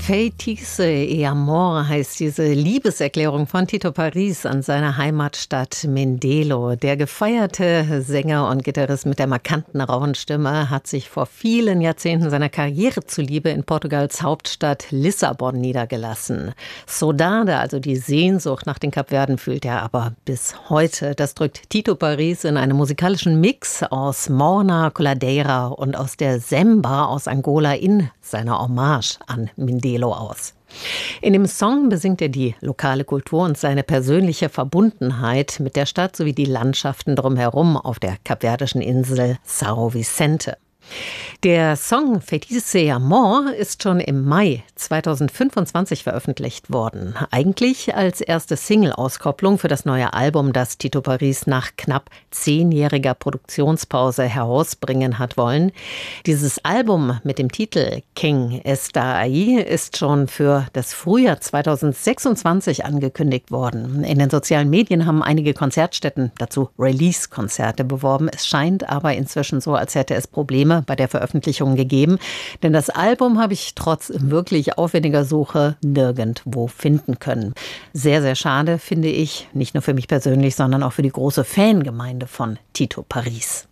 Feitiço e Amor heißt diese Liebeserklärung von Tito Paris an seine Heimatstadt Mindelo. Der gefeierte Sänger und Gitarrist mit der markanten rauen Stimme hat sich vor vielen Jahrzehnten seiner Karriere zuliebe in Portugals Hauptstadt Lissabon niedergelassen. Saudade, also die Sehnsucht nach den Kapverden, fühlt er aber bis heute. Das drückt Tito Paris in einem musikalischen Mix aus Morna, Coladeira und aus der Semba aus Angola in seiner Hommage an Mindelo aus. In dem Song besingt er die lokale Kultur und seine persönliche Verbundenheit mit der Stadt sowie die Landschaften drumherum auf der kapverdischen Insel São Vicente. Der Song Feitiço e Amor ist schon im Mai 2025 veröffentlicht worden. Eigentlich als erste Single-Auskopplung für das neue Album, das Tito Paris nach knapp 10-jähriger Produktionspause herausbringen hat wollen. Dieses Album mit dem Titel King Está Aí ist schon für das Frühjahr 2026 angekündigt worden. In den sozialen Medien haben einige Konzertstätten dazu Release-Konzerte beworben. Es scheint aber inzwischen so, als hätte es Probleme bei der Veröffentlichung gegeben. Denn das Album habe ich trotz wirklich aufwendiger Suche nirgendwo finden können. Sehr, sehr schade, finde ich. Nicht nur für mich persönlich, sondern auch für die große Fangemeinde von Tito Paris.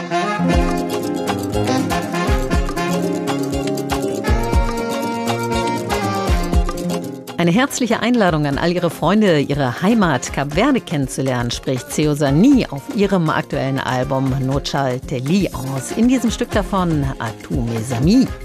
Eine herzliche Einladung an all Ihre Freunde, ihre Heimat Kap Verde kennenzulernen, spricht Seouzani auf ihrem aktuellen Album Nochal Teli aus. In diesem Stück davon A tous mes amis.